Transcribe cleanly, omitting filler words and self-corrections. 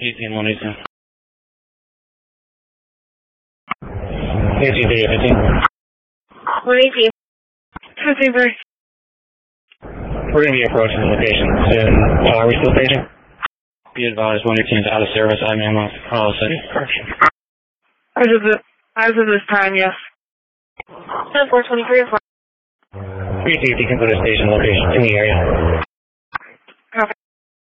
18, 118. 18, 15. 118. 15, 3. We're going to be approaching the location soon. Are we still paging? Be advised, 118 is out of service. I am on call city. As of this time, yes. 10, 423 or 4. 3 can go to station location in the area. Copy.